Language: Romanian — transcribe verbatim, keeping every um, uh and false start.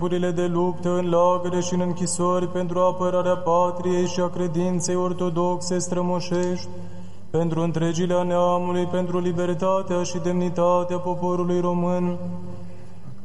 Purile de luptă în lagăre și în închisori pentru apărarea patriei și a credinței ortodoxe strămoșești, pentru întregilea neamului, pentru libertatea și demnitatea poporului român,